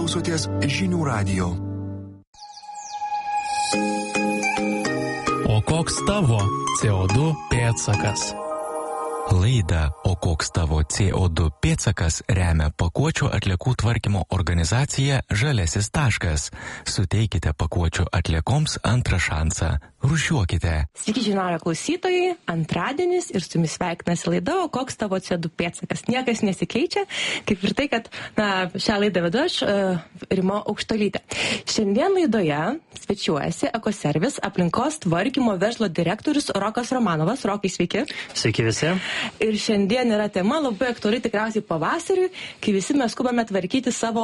klausotės Žinių radijo. O koks tavo CO2 pėdsakas? Laidą O koks tavo CO2 pėdsakas remia pakuočių atliekų tvarkymo organizacija Žaliasis taškas. Suteikite pakuočių atliekoms antrą šansą. Rūšiuokite. Sveiki žinių radijo klausytojai, antradienis ir su jumis sveikinasi laida O koks tavo CO2 pėdsakas. Niekas nesikeičia, kaip ir tai, kad šią laidą vedu aš, Rima Aukštuolytė. Šiandien laidoje svečiuojasi Ekoservis aplinkos tvarkymo verslo direktorius Rokas Romanovas. Rokai, sveiki. Sveiki visi. Ir šiandien yra tema labai aktuali tikriausiai pavasariui, kai visi mes skubame tvarkyti savo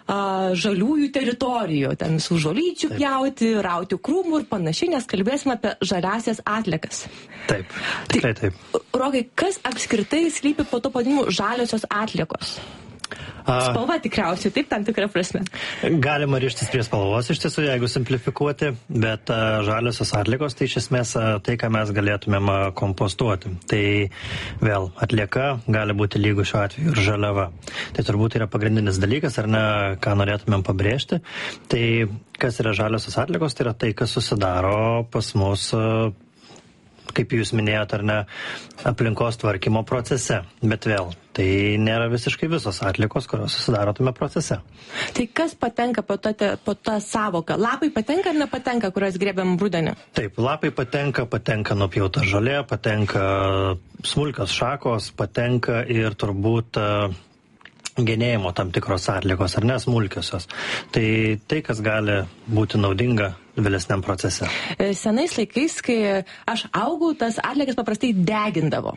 žaliųjų teritorijų, ten visų žolyčių pjauti, rauti krūmų ir panašiai, nes kalbėsime apie žaliasias atliekas. Taip, tikrai taip. Rokai, kas apskritai slypi po to pavadinimu žaliosios atliekos? Spalva tikriausiai, taip, tam tikrą prasme. Galima rištis prie spalvos iš tiesų, jeigu simplifikuoti, bet žaliosios atliekos tai iš esmės tai, ką mes galėtumėm kompostuoti. Tai vėl atlieka gali būti lygu šiuo atveju ir žaliava. Tai turbūt yra pagrindinis dalykas, ar ne, ką norėtumėm pabrėžti. Tai kas yra žaliosios atliekos, tai yra tai, kas susidaro pas mus, kaip jūs minėjote, ar ne, aplinkos tvarkymo procese. Bet vėl, tai nėra visiškai visos atliekos, kurios susidaro tame procese. Tai kas patenka po tą savoką? Lapai patenka ar nepatenka, kurias grėbiam rudenį? Taip, lapai patenka nupjauta žolė, patenka smulkios šakos, patenka ir turbūt genėjimo tam tikros atliekos, ar ne, smulkiosios. Tai kas gali būti naudinga vėlesniam procese. Senais laikais, kai aš augau, tas atliekas paprastai degindavo.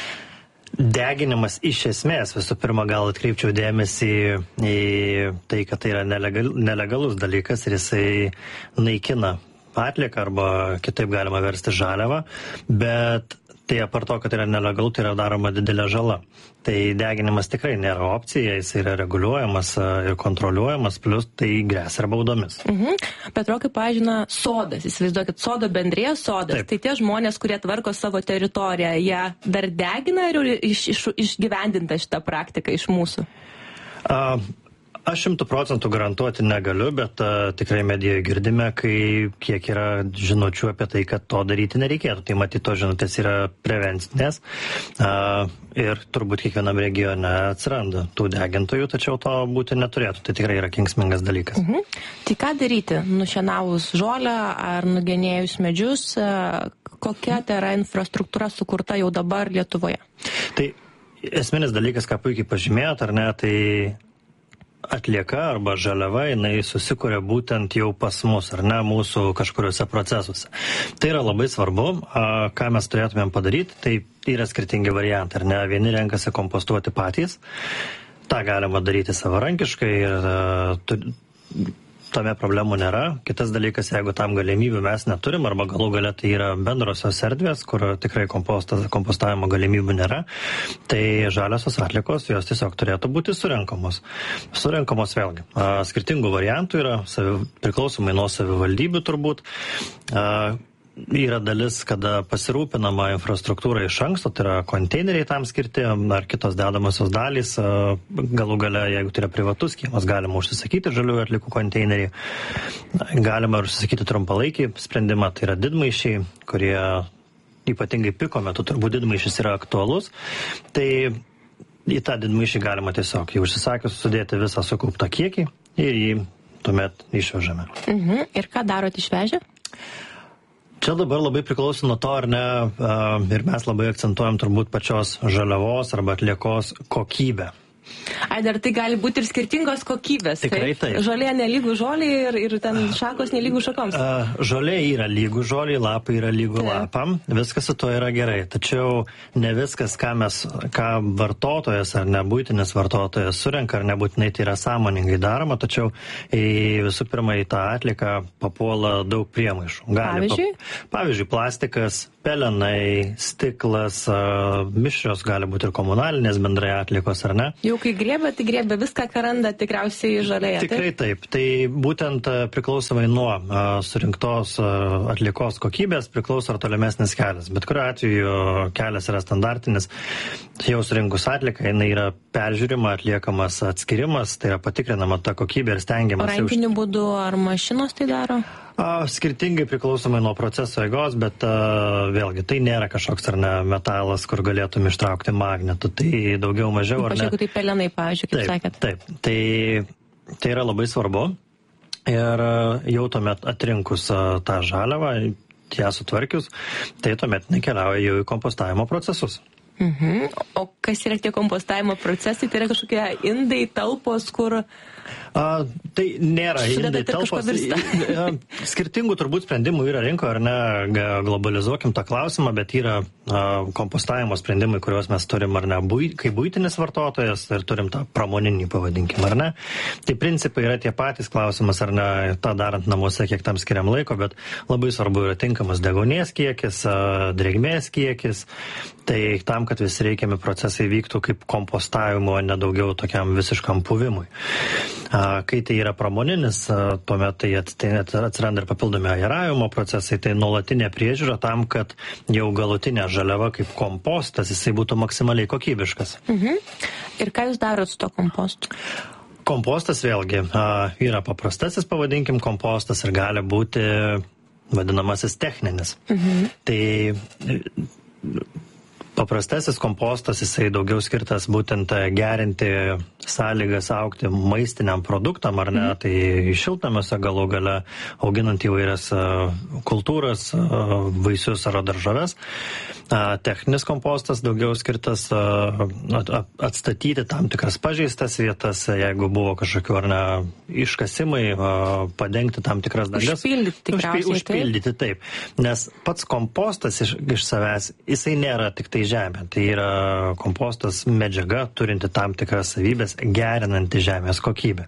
Deginimas iš esmės, visų pirma, gal atkreipčiau dėmesį į tai, kad tai yra nelegalus dalykas ir jisai naikina atlieką arba kitaip galima versti žaliavą, bet tai apart to, kad yra nelegalu, tai yra daroma didelė žala. Tai deginimas tikrai nėra opcija, jis yra reguliuojamas ir kontroliuojamas, plus tai grėsia ir baudomis. Bet Rokai pažina sodas, įsivaizduokit, sodo bendrėje sodas. Taip. Tai tie žmonės, kurie tvarko savo teritoriją, jie dar degina ir išgyvendinta šitą praktiką iš mūsų? Aš 100% garantuoti negaliu, bet tikrai medijoje girdime, kiek yra žinučių apie tai, kad to daryti nereikėtų. Tai matyt, to žinutės yra prevencinės ir turbūt kiekvienam regione atsiranda tų degintojų, tačiau to būti neturėtų. Tai tikrai yra kenksmingas dalykas. Tai ką daryti? Nušienavus žolę ar nugenėjus medžius? Kokia tai yra infrastruktūra sukurta jau dabar Lietuvoje? Tai esminis dalykas, ką puikiai pažymėjot, ar ne, tai atlieka arba žaliava, jinai susikuria būtent jau pas mus, ar ne, mūsų kažkuriuose procesuose. Tai yra labai svarbu, ką mes turėtumėm padaryti, tai yra skirtingi variantai, ar ne, vieni renkasi kompostuoti patys, tą galima daryti savarankiškai ir tame problemų nėra. Kitas dalykas, jeigu tam galimybių mes neturim, arba galų gale tai yra bendrosios erdvės, kur tikrai kompostavimo galimybių nėra, tai žaliosios atliekos, jos tiesiog turėtų būti surenkamos. Surenkamos vėlgi. Skirtingų variantų yra, priklausomai nuo savivaldybių turbūt. Yra dalis, kada pasirūpinama infrastruktūra iš anksto, tai yra konteineriai tam skirti, ar kitos dedamosios dalys, galų gale, jeigu tai yra privatus kiemas, galima užsisakyti žaliųjų atliekų konteinerį, galima užsisakyti trumpalaikį sprendimą, tai yra didmaišiai, kurie ypatingai piko metu, turbūt didmaišis yra aktualus, tai į tą didmaišį galima tiesiog, jį užsisakius, sudėti visą sukauptą kiekį ir jį tuomet išvežame. Ir ką darot išvežę? Čia dabar labai priklauso nuo to, ar ne, ir mes labai akcentuojam turbūt pačios žaliavos arba atliekos kokybę. Ai, dar tai gali būti ir skirtingos kokybės. Tikrai taip. Žolė nelygų žoliai ir ten šakos nelygų šakoms. Žolė yra lygų žoliai, lapai yra lygų lapam. Viskas su to yra gerai. Tačiau ne viskas, ką vartotojas ar nebūtinis vartotojas surenka, ar nebūtinai tai yra sąmoningai daroma, tačiau visų pirma į tą atlieką papuola daug priemaišų. Pavyzdžiui? Pavyzdžiui, plastikas, pelenai, stiklas, mišrios gali būti ir komunalinės bendrai atliekos, ar ne? Jau kai griebia, tai griebia viską, ką randa tikriausiai žalėje. Tikrai taip. Tai būtent priklausomai nuo surinktos atliekos kokybės priklauso ar tolimesnis kelias. Bet kuriuo atveju kelias yra standartinis. Jau surinkus atlieką, jinai yra peržiūrima, atliekamas atskirimas, tai yra patikrinama ta kokybė ir stengiamas. Rankiniu būdu ar mašinos tai daro? Skirtingai priklausomai nuo proceso eigos, bet vėlgi tai nėra kažkoks ar ne metalas, kur galėtum ištraukti magnetų, tai daugiau mažiau ar ne. Jeigu tai pelenai, pavyzdžiui, kaip sakėt. Taip, tai yra labai svarbu ir jau tuomet atrinkus tą žaliavą, ją sutvarkius, tai tuomet nekeliauja jau į kompostavimo procesus. O kas yra tie kompostavimo procesai? Tai yra kažkokie indai, talpos, kur... Tai nėra indai, talpos. Skirtingų turbūt sprendimų yra rinkoje, ar ne, globalizuokim tą klausimą, bet yra kompostavimo sprendimai, kuriuos mes turim, ar ne, kaip buitinis vartotojas ir turim tą pramoninį, pavadinkim, ar ne. Tai principai yra tie patys, klausimas, ar ne, tą darant namuose, kiek tam skiriam laiko, bet labai svarbu yra tinkamas deguonies kiekis, drėgmės kiekis, tai tam, kad visi reikiami procesai vyktų kaip kompostavimo, nedaugiau tokiam visiškam puvimui. Kai tai yra pramoninis, tuomet tai atsiranda ir papildomi aeravimo procesai, tai nuolatinė priežiūra tam, kad jau galutinė žaliava kaip kompostas, jisai būtų maksimaliai kokybiškas. Ir ką jūs darot su to kompostu? Kompostas vėlgi yra paprastasis, pavadinkim, kompostas ir gali būti vadinamasis techninis. Tai paprastasis kompostas, jisai daugiau skirtas būtent gerinti sąlygas augti maistiniam produktam, ar ne, tai šiltnamiuose galų gale auginant įvairias kultūras, vaisius ar daržoves. Techninis kompostas daugiau skirtas atstatyti tam tikras pažeistas vietas, jeigu buvo kažkokių ar ne iškasimai, padengti tam tikras dalis. Užpildyti tikriausiai. Užpildyti, taip. Nes pats kompostas iš savęs, jisai nėra tik tai žemė. Tai yra kompostas medžiaga, turinti tam tikras savybės, gerinanti žemės kokybę.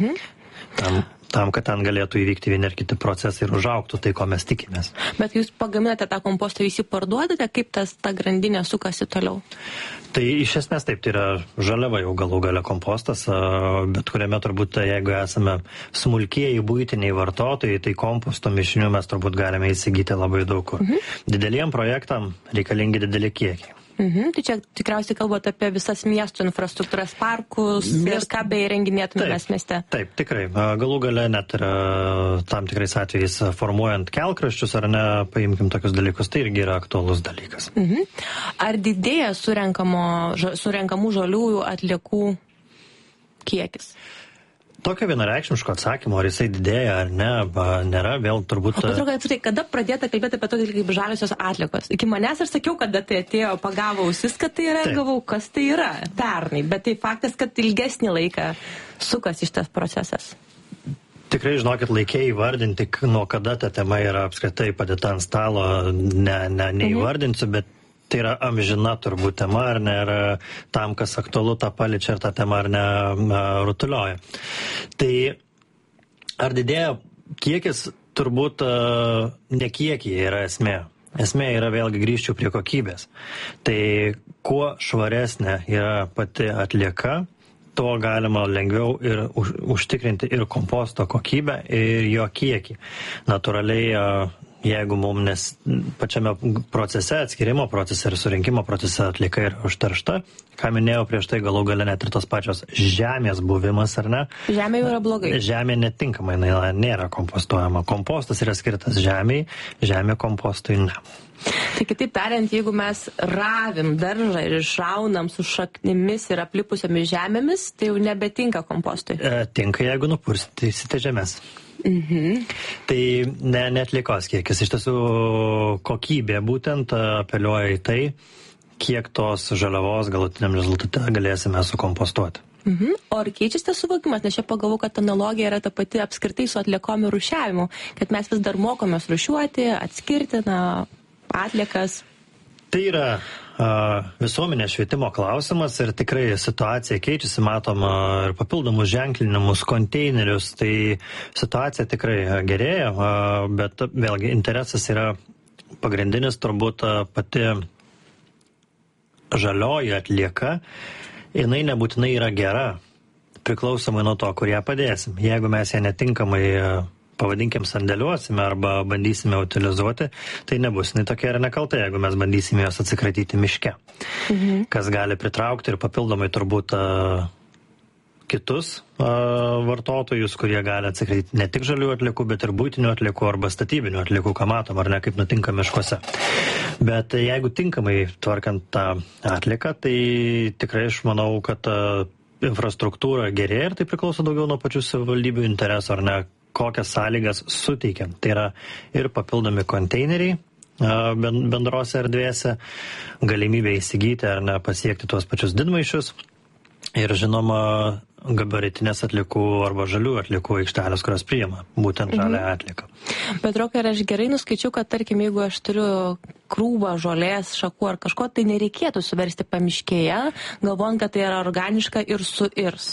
Tam, kad ten galėtų įvykti vieni ir kiti procesai ir užaugtų tai, ko mes tikimės. Bet jūs pagaminate tą kompostą, jūs jį parduodate, kaip ta grandinė sukasi toliau? Tai iš esmės taip, tai yra žaliava jau galų gale kompostas, bet kuriame turbūt, jeigu esame smulkieji buitiniai vartotojai, tai komposto mišinių mes turbūt galime įsigyti labai daug kur. Dideliem projektam reikalingi dideli kiekiai. Tai čia tikriausiai kalbate apie visas miesto infrastruktūras, parkus, ir ką beįrenginėtumėmės mieste. Taip, tikrai. Galų gale net ir tam tikrais atvejais formuojant kelkraščius, ar ne, paimkim tokius dalykus, tai irgi yra aktualus dalykas. Ar didėja surenkamų žaliųjų atliekų kiekis? Tokio vienareikšmiško atsakymo, ar jisai didėja ar ne, nėra, vėl turbūt... Kada pradėta kalbėti apie tokį kaip žaliosios atliekos? Iki manęs aš sakiau, kada tai atėjo, pagavo ausis, kad tai yra, galvau, kas tai yra pernai, bet tai faktas, kad ilgesnį laiką sukasi šitas procesas. Tikrai, žinokit, laikė įvardinti, nuo kada ta tema yra apskritai padėta ant stalo, neįvardinsiu, bet tai yra amžina turbūt tema, ar ne, ir tam, kas aktualu, tą paliečia ir tą temą, ar ne, rutulioja. Tai ar didėja kiekis, turbūt ne kiekiai yra esmė. Esmė yra vėlgi grįžčiau prie kokybės. Tai kuo švaresnė yra pati atlieka, to galima lengviau ir užtikrinti ir komposto kokybę, ir jo kiekį. Natūraliai, jeigu mums pačiame procese, atskirimo procese ir surinkimo procese atlieka yra užteršta, ką minėjau prieš tai, galų gale net ir tos pačios žemės buvimas, ar ne? Žemė jau yra blogai. Žemė netinkamai, nėra kompostuojama. Kompostas yra skirtas žemei, žemė kompostui ne. Tai kitaip tariant, jeigu mes ravim daržą ir išraunam su šaknimis ir aplipusiamis žemėmis, tai jau nebetinka kompostui. Tinka, jeigu nupurstysite žemės. Tai neatliekos kiekis. Iš tiesų kokybė būtent apeliuoja į tai, kiek tos žaliavos galutiniam rezultate galėsime sukompostuoti. O ar keičiasi tas suvokimas? Nes čia pagalvojau, kad analogija yra ta pati apskritai su atliekom ir rūšiavimu, kad mes vis dar mokomės rūšiuoti, atskirti atliekas. Tai yra visuomenės švietimo klausimas ir tikrai situacija keičiasi, matom ir papildomus ženklinimus, konteinerius, tai situacija tikrai gerėja, bet vėlgi interesas yra pagrindinis turbūt pati žalioji atlieka, jinai nebūtinai yra gera, priklausomai nuo to, kur ją padėsim. Jeigu mes ją netinkamai, pavadinkim, sandėliuosime arba bandysime utilizuoti, tai nebus jinai tokia ir nekalta, jeigu mes bandysime jos atsikratyti miške. Kas gali pritraukti ir papildomai turbūt kitus vartotojus, kurie gali atsikratyti ne tik žalių atliekų, bet ir buitinių atliekų arba statybinių atliekų, ką matom, ar ne, kaip nutinka miškuose. Bet jeigu tinkamai tvarkant tą atlieką, tai tikrai aš manau, kad infrastruktūra gerėja ir tai priklauso daugiau nuo pačių savivaldybių interesų, ar ne, kokias sąlygas suteikiam. Tai yra ir papildomi konteineriai bendrose erdvėse, galimybė įsigyti ar ne pasiekti tuos pačius didmaišius ir žinoma gabaritinės atliekų arba žalių atliekų aikštelės, kurios priima būtent žalią atlieką. Bet Rokai, ar aš gerai nuskaičiu, kad tarkim, jeigu aš turiu krūvą žolės, šakų ar kažko, tai nereikėtų suversti pamiškėje, galvojant, kad tai yra organiška ir suirs?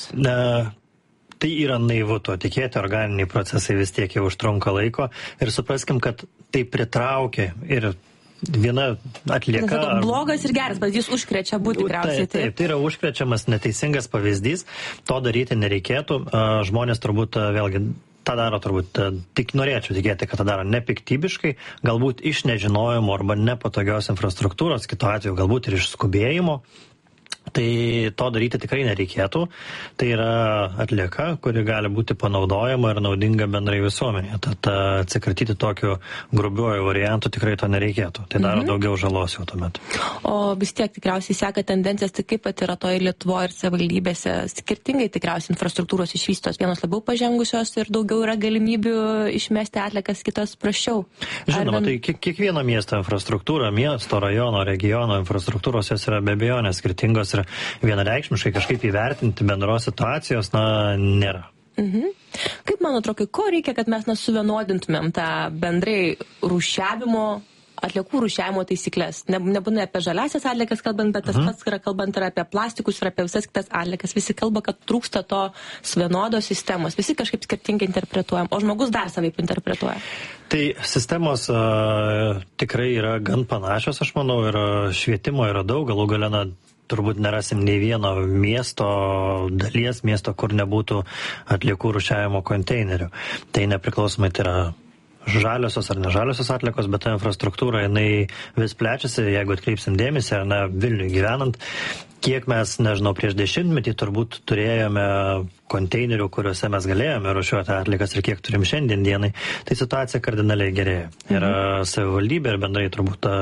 Tai yra naivu to tikėti, organiniai procesai vis tiek jau užtrunka laiko ir supraskim, kad tai pritraukia ir viena atlieka... Blogas ir geras, bet jis užkrečia būti tikriausiai. Taip, tai yra užkrečiamas neteisingas pavyzdys, to daryti nereikėtų. Žmonės turbūt, vėlgi, tą daro turbūt, tik norėčiau tikėti, kad tą daro nepiktybiškai, galbūt iš nežinojimo arba nepatogios infrastruktūros, kitu atveju galbūt ir iš skubėjimo. Tai to daryti tikrai nereikėtų. Tai yra atlieka, kuri gali būti panaudojama ir naudinga bendrai visuomenėje. Tad atsikratyti tokiu grubiuoju variantu tikrai to nereikėtų. Tai daro daugiau žalos jau tuomet. O vis tiek tikriausiai seka tendencijas, tai kaip pat yra toje Lietuvoje ir savivaldybėse skirtingai tikriausiai infrastruktūros išvystos, vienos labiau pažengusios ir daugiau yra galimybių išmesti atliekas, kitos prasčiau. Žinoma, tai kiekvieno miesto infrastruktūra, miesto, rajono, regiono infrastruktūros jos yra be abejonės skirtingos ir vienareikšmiškai kažkaip įvertinti bendros situacijos, nėra. Kaip man atrodo, ko reikia, kad mes suvienodintumėm tą bendrai rūšiavimo, atliekų rūšiavimo taisyklės? Nebūna apie žaliasias atliekas kalbant, bet tas pats yra kalbant ir apie plastikus ir apie visas kitas atliekas. Visi kalba, kad trūksta to vienodos sistemos. Visi kažkaip skirtingai interpretuojam, o žmogus dar savaip interpretuoja. Tai sistemos tikrai yra gan panašios, aš manau, ir švietimo yra daug, galų gale turbūt nerasim nei vieno miesto dalies, miesto, kur nebūtų atliekų rūšiavimo konteinerių. Tai nepriklausomai tai yra žaliosios ar nežaliosios atliekos, bet ta infrastruktūra, jinai vis plečiasi, jeigu atkreipsim dėmesį, ar Vilniui gyvenant, kiek mes, nežinau, prieš 10 metį turbūt turėjome konteinerių, kuriuose mes galėjome rūšiuoti atlikas ir kiek turim šiandien dienai, tai situacija kardinaliai gerėja. Ir savivaldybė ir bendrai turbūt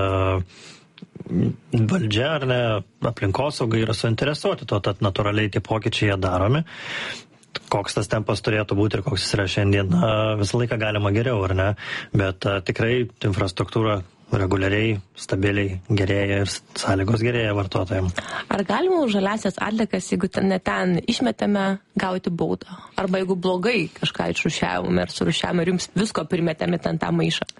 valdžia ar ne, aplinkosauga yra suinteresuoti to, tad natūraliai tie pokyčiai jie daromi. Koks tas tempas turėtų būti ir koks jis yra šiandien, visą laiką galima geriau, ar ne, bet tikrai infrastruktūra reguliariai, stabiliai gerėja ir sąlygos gerėja vartotojams. Ar galima už žaliasias atliekas, jeigu ten išmetėme, gauti baudą? Arba jeigu blogai kažką išrūšiavome ir surūšiavome ir jums visko primetėme ten tą maišą?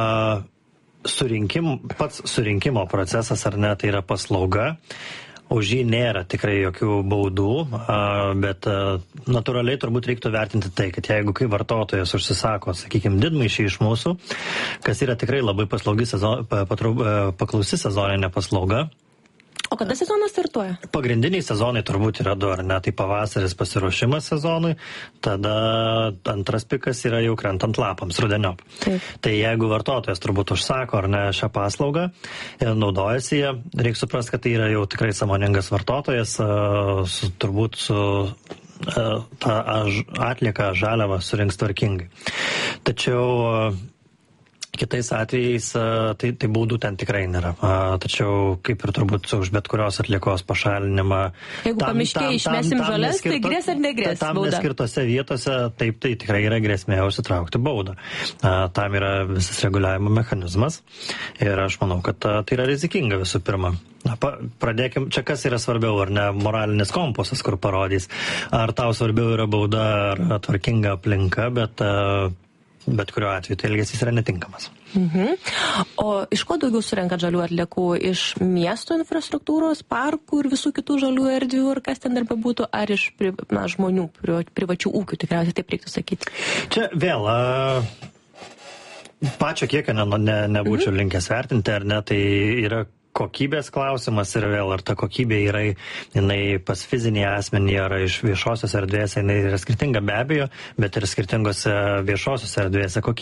Pats surinkimo procesas, ar ne, tai yra paslauga. Už jį nėra tikrai jokių baudų, bet natūraliai turbūt reiktų vertinti tai, kad jeigu kai vartotojas užsisako, sakykime, didmaišį iš mūsų, kas yra tikrai labai paklausi sezoninė paslauga. O kada sezonas startuoja? Pagrindiniai sezonai turbūt yra 2, ar ne, tai pavasaris pasiruošimas sezonui, tada antras pikas yra jau krentant lapams, rudeniop. Tai jeigu vartotojas turbūt užsako, ar ne, šią paslaugą, naudojasi ją, reikia suprasti, kad tai yra jau tikrai sąmoningas vartotojas, turbūt su tą atlieką žaliavą surinks tvarkingai. Tačiau kitais atvejais tai baudų ten tikrai nėra. Tačiau kaip ir turbūt už bet kurios atliekos pašalinimą. Jeigu pamiškėje išmesim žolės, tai grės ar negrės tam bauda? Tam neskirtose vietose taip tai tikrai yra grėsmė užsitraukti baudą. Tam yra visas reguliavimo mechanizmas ir aš manau, kad tai yra rizikinga visų pirma. Pradėkim, čia kas yra svarbiau, ar ne, moralinis kompasas, kur parodys, ar tau svarbiau yra bauda, ar tvarkinga aplinka, bet kuriuo atveju tai elgesys yra netinkamas. O iš ko daugiau surenkat žalių atliekų? Iš miesto infrastruktūros, parkų ir visų kitų žalių erdvių, ir kas ten dar bebūtų, ar iš žmonių, privačių ūkių, tikriausiai taip reiktų sakyti? Čia vėl, Pačio kiekio nebūčiau linkęs vertinti, ar ne, tai yra kokybės klausimas ir vėl, ar ta kokybė yra jinai pas fizinį asmenį, ar iš viešosios erdvės, jinai yra skirtinga be abejo, bet ir skirtingose viešosios erdvėse kokybė